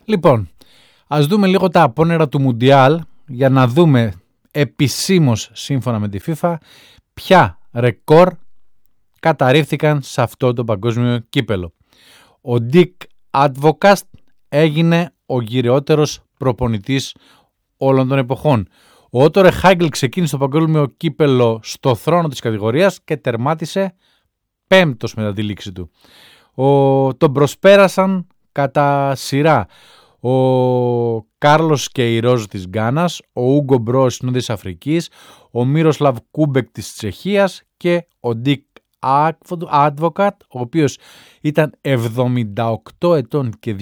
Λοιπόν, ας δούμε λίγο τα απόνερα του Μουντιάλ για να δούμε επισήμως σύμφωνα με τη FIFA ποια ρεκόρ καταρρίφθηκαν σε αυτό το παγκόσμιο κύπελο. Ο Dick Advocaat έγινε ο γυρεότερος προπονητής όλων των εποχών. Ο Ότο Ρεχάγκελ ξεκίνησε το παγκόσμιο κύπελο στο θρόνο της κατηγορίας και τερμάτισε πέμπτος μετά τη λήξη του. Τον προσπέρασαν κατά σειρά ο Κάρλος Κεϊρός της Γκάνας, ο Ούγκο Μπρος της Νότιας Αφρικής, ο Μύροσλαβ Κούμπεκ της Τσεχίας και ο Dick Advocaat, ο οποίος ήταν 78 ετών και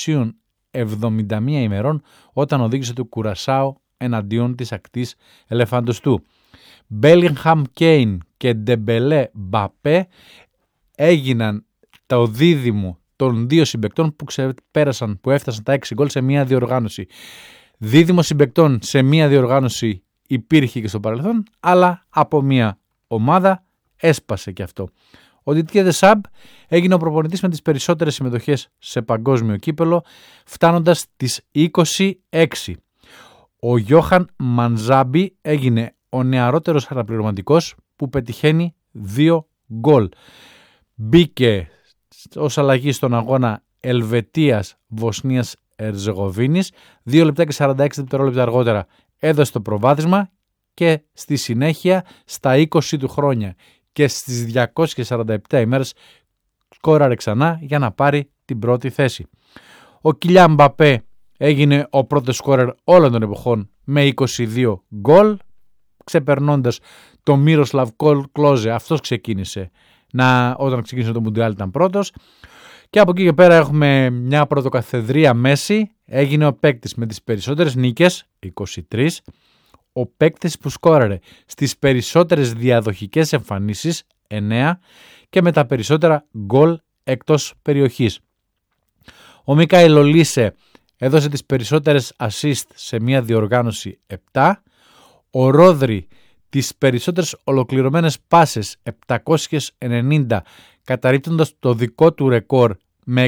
271 ημερών όταν οδήγησε το Κουρασάο εναντίον της ακτής Ελεφαντοστού. Μπέλιγχαμ Κέιν και Ντεμπελέ Μπαπέ έγιναν το δίδυμο των δύο συμπαικτών που έφτασαν τα 6 γκολ σε μία διοργάνωση. Δίδυμο συμπαικτών σε μία διοργάνωση υπήρχε και στο παρελθόν, αλλά από μία ομάδα έσπασε και αυτό. Ο Didier Deschamps έγινε ο προπονητής με τις περισσότερες συμμετοχές σε παγκόσμιο κύπελο, φτάνοντας τις 26. Ο Γιώχαν Μαντζάμπι έγινε ο νεαρότερος αναπληρωματικός που πετυχαίνει 2 γκολ. Μπήκε ως αλλαγή στον αγώνα Ελβετίας-Βοσνίας Ερζεγοβίνης, 2 λεπτά και 46 δευτερόλεπτα αργότερα έδωσε το προβάδισμα και στη συνέχεια στα 20 του χρόνια και στις 247 ημέρες σκόραρε ξανά για να πάρει την πρώτη θέση. Ο Κιλιάν Μπαπέ έγινε ο πρώτος σκόρερ όλων των εποχών με 22 γκολ, ξεπερνώντας το Μύροσλαβ Κλόζε. Αυτός ξεκίνησε όταν ξεκίνησε το Μουντιάλ, ήταν πρώτος. Και από εκεί και πέρα έχουμε μια πρωτοκαθεδρία Μέση. Έγινε ο παίκτης με τις περισσότερες νίκες, 23. Ο παίκτης που σκόραρε στις περισσότερες διαδοχικές εμφανίσεις, 9. Και με τα περισσότερα γκολ εκτός περιοχής. Ο Μικαήλ Ολίσε έδωσε τις περισσότερες assist σε μια διοργάνωση, 7. Ο Ρόδρι τις περισσότερες ολοκληρωμένες πάσες, 790, καταρρίπτοντας το δικό του ρεκόρ με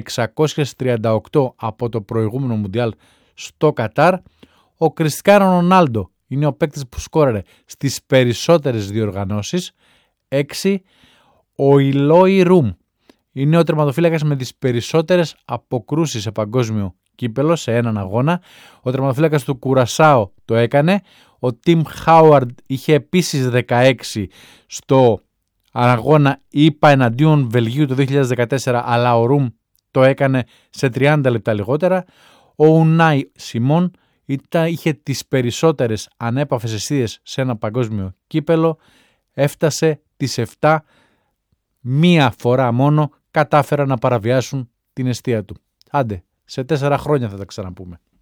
638 από το προηγούμενο Μουντιάλ στο Κατάρ. Ο Κριστιάνο Ρονάλντο είναι ο παίκτης που σκόραρε στις περισσότερες διοργανώσεις, 6. Ο Ηλόι Ρουμ είναι ο τερματοφύλακας με τις περισσότερες αποκρούσεις σε παγκόσμιο κύπελο σε έναν αγώνα. Ο τερματοφύλακας του Κουρασάο το έκανε. Ο Τιμ Χάουαρντ είχε επίσης 16 στο αγώνα ΙΠΑ εναντίον Βελγίου το 2014, αλλά ο Ρουμ το έκανε σε 30 λεπτά λιγότερα. Ο Ουνάι Σιμών είχε τις περισσότερες ανέπαφες αιστείες σε ένα παγκόσμιο κύπελο, έφτασε τις 7, μία φορά μόνο κατάφεραν να παραβιάσουν την αιστεία του. Άντε, σε 4 χρόνια θα τα ξαναπούμε.